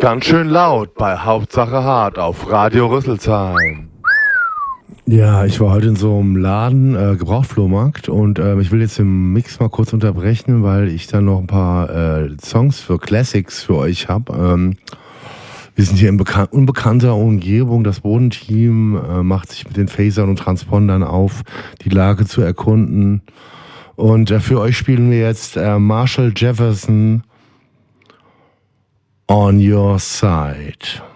Ganz schön laut bei Hauptsache Hart auf Radio Rüsselsheim. Ja, ich war heute in so einem Laden, Gebrauchtflohmarkt, und ich will jetzt den Mix mal kurz unterbrechen, weil ich da noch ein paar Songs für Classics für euch habe. Wir sind hier in unbekannter Umgebung. Das Bodenteam macht sich mit den Phasern und Transpondern auf, die Lage zu erkunden. Und für euch spielen wir jetzt Marshall Jefferson, On Your Side.